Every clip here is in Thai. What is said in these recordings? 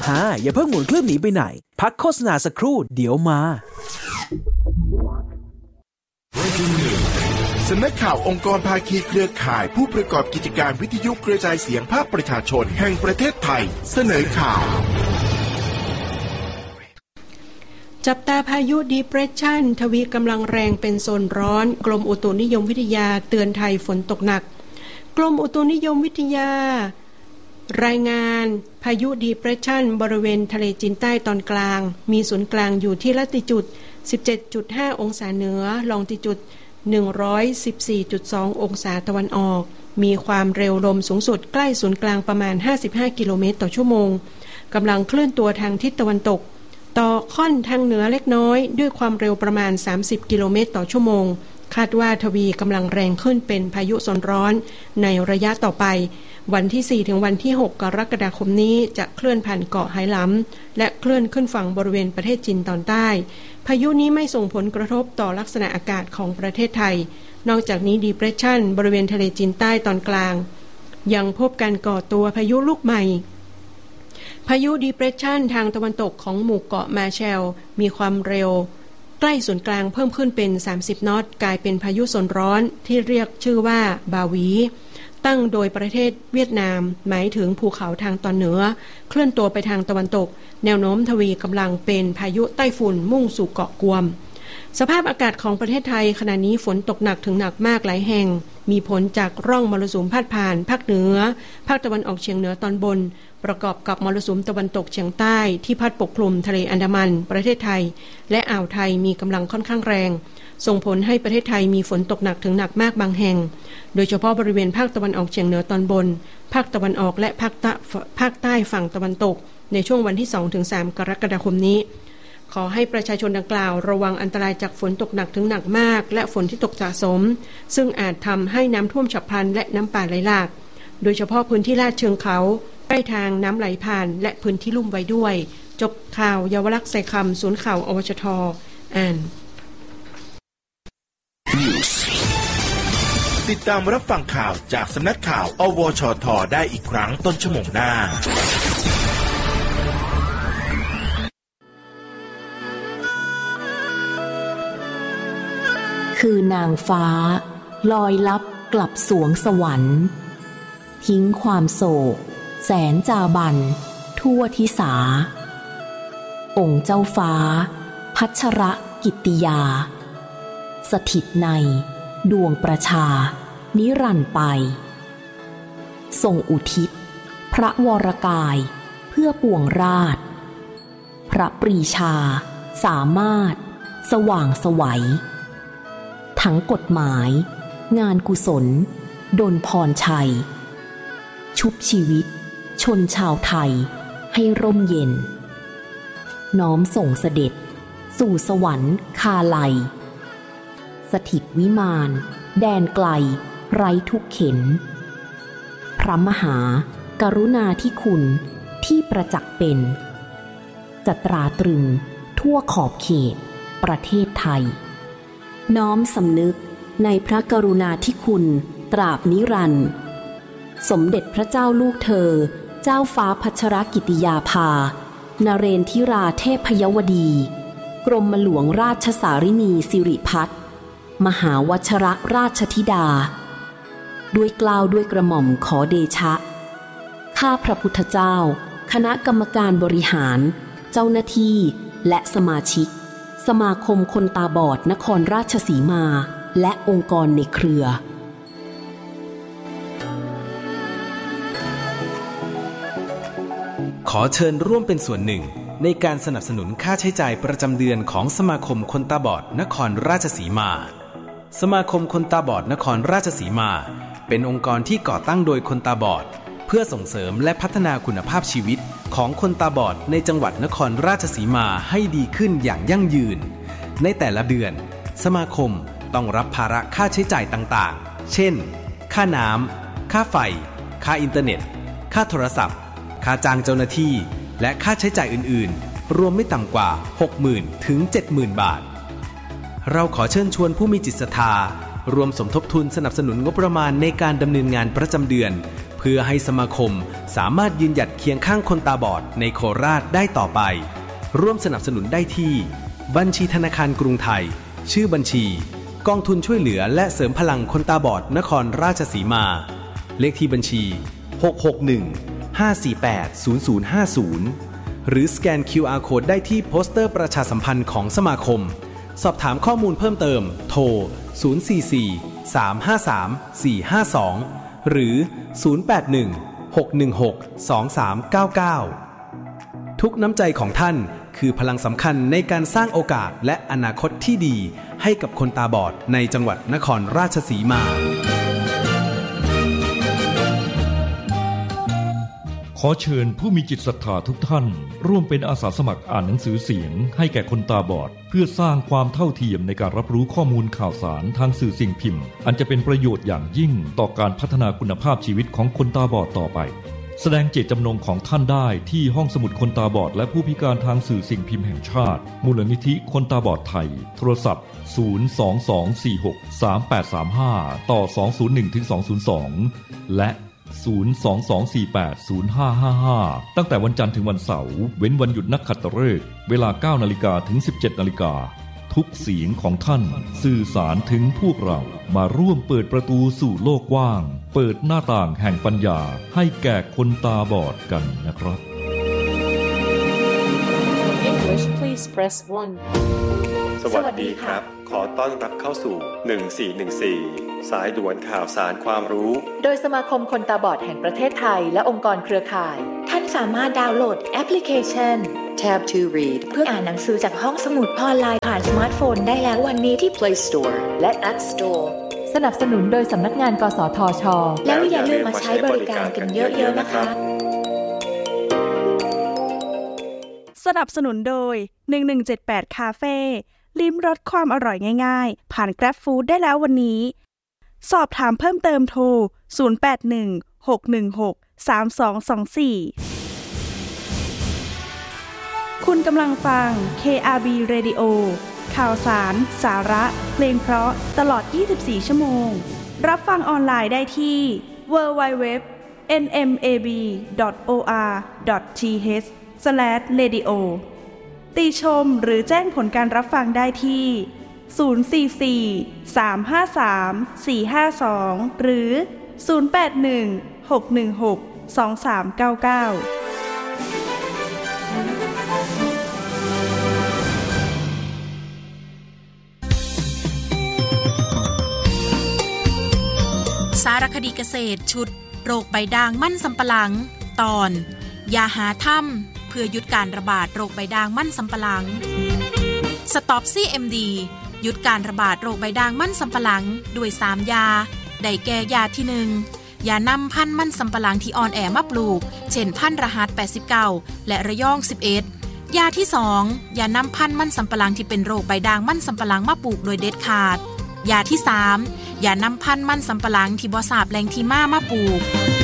อย่าเพิ่งหมุนเครื่องหนีไปไหนพักโฆษณาสักครู่เดี๋ยวมาสำนักข่าวองค์กรภาคีเครือข่ายผู้ประกอบกิจการวิทยุกระจายเสียงภาคประชาชนแห่งประเทศไทยเสนอข่าวจับตาพายุ Depression ทวีกำลังแรงเป็นโซนร้อนกรมอุตุนิยมวิทยาเตือนไทยฝนตกหนักกรมอุตุนิยมวิทยารายงานพายุ Depression บริเวณทะเลจีนใต้ตอนกลางมีศูนย์กลางอยู่ที่ลัติจูด 17.5 องศาเหนือลองติจูด 114.2 องศาตะวันออกมีความเร็วลมสูงสุดใกล้ศูนย์กลางประมาณ55กิโลเมตรต่อชั่วโมงกำลังเคลื่อนตัวทางทิศตะวันตกต่อค่อนทางเหนือเล็กน้อยด้วยความเร็วประมาณ30กิโลเมตรต่อชั่วโมงคาดว่าทวีกำลังแรงขึ้นเป็นพายุโซนร้อนในระยะต่อไปวันที่4ถึงวันที่6กรกฎาคมนี้จะเคลื่อนผ่านเกาะไหหลำและเคลื่อนขึ้นฝั่งบริเวณประเทศจีนตอนใต้พายุนี้ไม่ส่งผลกระทบต่อลักษณะอากาศของประเทศไทยนอกจากนี้ Depression บริเวณทะเลจีนใต้ตอนกลางยังพบการก่อตัวพายุลูกใหม่พายุ Depression ทางตะวันตกของหมู่เกาะมาแชลมีความเร็วใกล้ศูนย์กลางเพิ่มขึ้นเป็น30นอตกลายเป็นพายุโซนร้อนที่เรียกชื่อว่าบาวีตั้งโดยประเทศเวียดนามหมายถึงภูเขาทางตอนเหนือเคลื่อนตัวไปทางตะวันตกแนวโน้มทวีกำลังเป็นพายุไต้ฝุ่นมุ่งสู่เกาะกวมสภาพอากาศของประเทศไทยขณะนี้ฝนตกหนักถึงหนักมากหลายแห่งมีผลจากร่องมรสุมพาดผ่านภาคเหนือภาคตะวันออกเฉียงเหนือตอนบนประกอบกับมรสุมตะวันตกเฉียงใต้ที่พัดปกคลุมทะเลอันดามันประเทศไทยและอ่าวไทยมีกำลังค่อนข้างแรงส่งผลให้ประเทศไทยมีฝนตกหนักถึงหนักมากบางแห่งโดยเฉพาะบริเวณภาคตะวันออกเฉียงเหนือตอนบนภาคตะวันออกและภาคใต้ฝั่งตะวันตกในช่วงวันที่ 2-3 กรกฎาคมนี้ขอให้ประชาชนดังกล่าวระวังอันตรายจากฝนตกหนักถึงหนักมากและฝนที่ตกสะสมซึ่งอาจทำให้น้ำท่วมฉับพลันและน้ำป่าไหลหลากโดยเฉพาะพื้นที่ลาดเชิงเขาใกล้ทางน้ำไหลผ่านและพื้นที่ลุ่มไว้ด้วยจบข่าวเยาวลักษณ์ใส่คำศูนย์ข่าวอวชท.อ่านติดตามรับฟังข่าวจากสำนักข่าวอวชท.ได้อีกครั้งต้นชั่วโมงหน้าคือนางฟ้าลอยลับกลับสวงสวรรค์ทิ้งความโศกแสนจาบันทั่วทิสาองค์เจ้าฟ้าพัชรกิตติยาสถิตในดวงประชานิรันดร์ไปทรงอุทิศพระวรกายเพื่อปวงราชพระปรีชาสามารถสว่างไสวทั้งกฎหมายงานกุศลดลพรชัยชุบชีวิตชนชาวไทยให้ร่มเย็นน้อมส่งเสด็จสู่สวรรค์คาลัยสถิตวิมานแดนไกลไร้ทุกเข็ญพระมหากรุณาธิคุณที่ประจักษ์เป็นจะตราตรึงทั่วขอบเขตประเทศไทยน้อมสำนึกในพระกรุณาธิคุณตราบนิรันดร์สมเด็จพระเจ้าลูกเธอเจ้าฟ้าพัชรกิติยาภานเรนทิราเทพยวดีกรมหลวงราชสารินีสิริพัฒน์มหาวชรราชธิดาด้วยเกล้าด้วยกระหม่อมขอเดชะข้าพระพุทธเจ้าคณะกรรมการบริหารเจ้าหน้าที่และสมาชิกสมาคมคนตาบอดนครราชสีมาและองค์กรในเครือขอเชิญร่วมเป็นส่วนหนึ่งในการสนับสนุนค่าใช้จ่ายประจำเดือนของสมาคมคนตาบอดนครราชสีมาสมาคมคนตาบอดนครราชสีมาเป็นองค์กรที่ก่อตั้งโดยคนตาบอดเพื่อส่งเสริมและพัฒนาคุณภาพชีวิตของคนตาบอดในจังหวัดนครราชสีมาให้ดีขึ้นอย่างยั่งยืนในแต่ละเดือนสมาคมต้องรับภาระค่าใช้จ่ายต่างๆเช่นค่าน้ำค่าไฟค่าอินเทอร์เน็ตค่าโทรศัพท์ค่าจ้างเจ้าหน้าที่และค่าใช้จ่ายอื่นๆรวมไม่ต่ำกว่า 60,000 ถึง 70,000 บาทเราขอเชิญชวนผู้มีจิตศรัทธารวมสมทบทุนสนับสนุนงบประมาณในการดำเนินงานประจำเดือนเพื่อให้สมาคมสามารถยืนหยัดเคียงข้างคนตาบอดในโคราชได้ต่อไปร่วมสนับสนุนได้ที่บัญชีธนาคารกรุงไทยชื่อบัญชีกองทุนช่วยเหลือและเสริมพลังคนตาบอดนครราชสีมาเลขที่บัญชี661-548-0050หรือสแกน QR Code ได้ที่โปสเตอร์ประชาสัมพันธ์ของสมาคมสอบถามข้อมูลเพิ่มเติมโทร044-353-452หรือ081-616-2399ทุกน้ำใจของท่านคือพลังสำคัญในการสร้างโอกาสและอนาคตที่ดีให้กับคนตาบอดในจังหวัดนครราชสีมาขอเชิญผู้มีจิตศรัทธาทุกท่านร่วมเป็นอาสาสมัครอ่านหนังสือเสียงให้แก่คนตาบอดเพื่อสร้างความเท่าเทียมในการรับรู้ข้อมูลข่าวสารทางสื่อสิ่งพิมพ์อันจะเป็นประโยชน์อย่างยิ่งต่อการพัฒนาคุณภาพชีวิตของคนตาบอดต่อไปแสดงเจตจำนงของท่านได้ที่ห้องสมุดคนตาบอดและผู้พิการทางสื่อสิ่งพิมพ์แห่งชาติมูลนิธิคนตาบอดไทยโทรศัพท์022463835ต่อ201-202และ022480555ตั้งแต่วันจันทร์ถึงวันเสาร์เว้นวันหยุดนักขัตฤกษ์เวลา 9:00 นถึง 17:00 นทุกเสียงของท่านสื่อสารถึงพวกเรามาร่วมเปิดประตูสู่โลกกว้างเปิดหน้าต่างแห่งปัญญาให้แก่คนตาบอดกันนะครับ English please press 1 สวัสดีครับขอต้อนรับเข้าสู่1414สายด่วนข่าวสารความรู้โดยสมาคมคนตาบอดแห่งประเทศไทยและองค์กรเครือข่ายท่านสามารถดาวน์โหลดแอปพลิเคชัน Tab to Read เพื่ออ่านหนังสือจากห้องสมุดออนไลน์ผ่านสมาร์ทโฟนได้แล้ววันนี้ที่ Play Store และ App Store สนับสนุนโดยสำนักงานกสทช. แล้วอย่าลืมมาใช้บริการกันเยอะๆนะคะสนับสนุนโดย1178คาเฟ่ลิ้มรสความอร่อยง่ายๆผ่าน Grab Food ได้แล้ววันนี้สอบถามเพิ่มเติมโทร0816163224คุณกำลังฟัง KRB Radio ข่าวสารสาระเพลงเพราะตลอด24ชั่วโมงรับฟังออนไลน์ได้ที่ www.nmab.or.th/radio ติชมหรือแจ้งผลการรับฟังได้ที่044-353-452หรือ081-616-2399 สารคดีเกษตรชุดโรคใบด่างมั่นสำปะหลังตอนยาหาถ้ำเพื่อหยุดการระบาดโรคใบด่างมั่นสำปะหลังสต็อป CMD หยุดการระบาดโรคใบด่างมั่นสำปะหลังด้วย3ยาได้แก่ยาที่1ยานำพันธุ์มั่นสำปะหลังที่อ่อนแอมาปลูกเช่นพันธุ์รหัส89และระยอง11ยาที่2ยานำพันธุ์มั่นสำปะหลังที่เป็นโรคใบด่างมั่นสำปะหลังมาปลูกโดยเด็ดขาดยาที่3ยานำพันธุ์มั่นสำปะหลังที่บ่ทราบแหล่งที่มาปลูก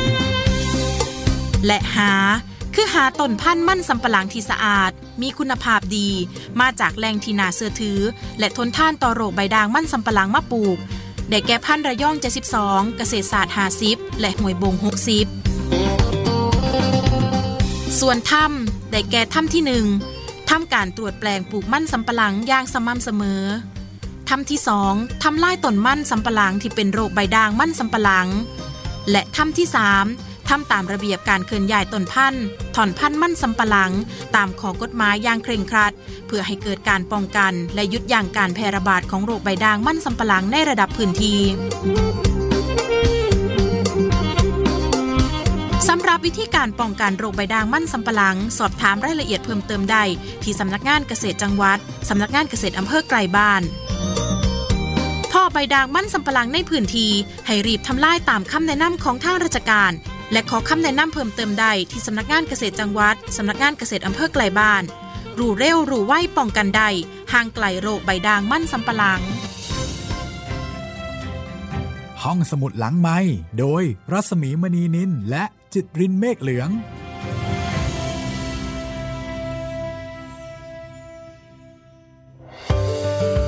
และหาต้นพันธุ์มั่นสำปะหลังที่สะอาดมีคุณภาพดีมาจากแหล่งที่น่าเชื่อถือและทนทานต่อโรคใบด่างมั่นสำปะหลังมาปลูกได้แก่พันธุ์ระยอง72เกษตรศาสตร์50และห้วยบง60ส่วนถ้ำได้แก่ถ้ำที่1ทำการตรวจแปลงปลูกมั่นสำปะหลังอย่างสม่ำเสมอถ้ำที่2ทำลายต้นมั่นสำปะหลังที่เป็นโรคใบด่างมั่นสำปะหลังและถ้ำที่3ทำตามระเบียบการเคลื่อนย้ายต้นพันธุ์ถอนพันธุ์มั่นสำปะหลังตามข้อกฎหมายอย่างเคร่งครัดเพื่อให้เกิดการป้องกันและหยุดยั้งการแพร่ระบาดของโรคใบด่างมั่นสำปะหลังในระดับพื้นที่สำหรับวิธีการป้องกันโรคใบด่างมั่นสำปะหลังสอบถามรายละเอียดเพิ่มเติมได้ที่สำนักงานเกษตรจังหวัดสำนักงานเกษตรอำเภอไกลบ้านพ่อใบด่างมั่นสำปะหลังในพื้นที่ให้รีบทำลายตามคำแนะนำของทางราชการและขอคำแนะนำเพิ่มเติมได้ที่สำนักงานเกษตรจังหวัดสำนักงานเกษตรอำเภอไกลบ้านรู้เร็วรู้ไวป้องกันได้ห่างไกลโรคใบด่างมั่นสำปะหลังห้องสมุดหลังไมค์โดยรัศมีมณีนินและจิตรินเมฆเหลือง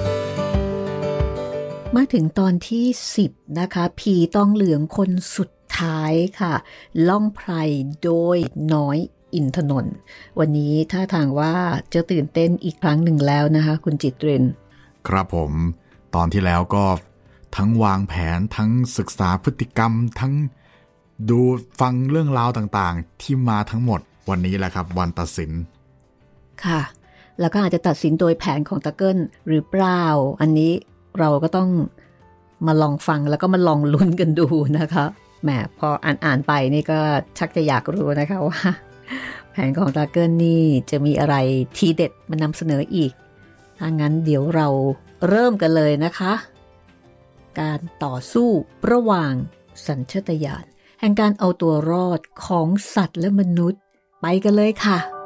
มาถึงตอนที่10นะคะผีตองเหลืองคนสุดท้ายค่ะล่องไพรโดยน้อยอินทนนท์วันนี้ท่าทางว่าจะตื่นเต้นอีกครั้งหนึ่งแล้วนะคะคุณจิตรินครับผมตอนที่แล้วก็ทั้งวางแผนทั้งศึกษาพฤติกรรมทั้งดูฟังเรื่องราวต่างๆที่มาทั้งหมดวันนี้แหละครับวันตัดสินค่ะแล้วก็อาจจะตัดสินโดยแผนของตะเกิ้ลหรือเปล่าอันนี้เราก็ต้องมาลองฟังแล้วก็มาลองลุ้นกันดูนะคะแหมพออ่านไปนี่ก็ชักจะอยากรู้นะคะว่าแผนของตะเกิ้ลนี่จะมีอะไรทีเด็ดมานำเสนออีกถ้างั้นเดี๋ยวเราเริ่มกันเลยนะคะการต่อสู้ระหว่างสัญชาตญาณแห่งการเอาตัวรอดของสัตว์และมนุษย์ไปกันเลยค่ะ